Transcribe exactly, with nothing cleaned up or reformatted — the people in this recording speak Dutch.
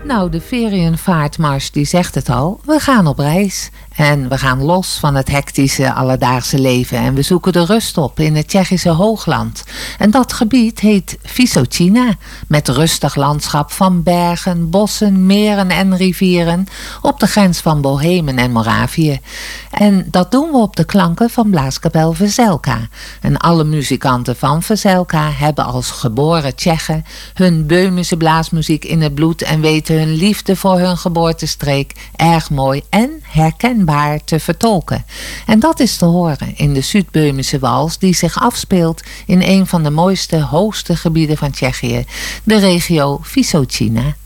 Nou, de Ferienvaartmars die zegt het al. We gaan op reis. En we gaan los van het hectische alledaagse leven. En we zoeken de rust op in het Tsjechische hoogland. En dat gebied heet Vysočina. Met rustig landschap van bergen, bossen, meren en rivieren. Op de grens van Bohemen en Moravië. En dat doen we op de klanken van blaaskapel Veselka. En alle muzikanten van Veselka hebben als geboren Tsjechen hun Böhmische blaasmuziek in het bloed en weten hun liefde voor hun geboortestreek erg mooi en herkenbaar te vertolken. En dat is te horen in de Zuid-Böhmische wals die zich afspeelt in een van de mooiste, hoogste gebieden van Tsjechië, de regio Vysočina.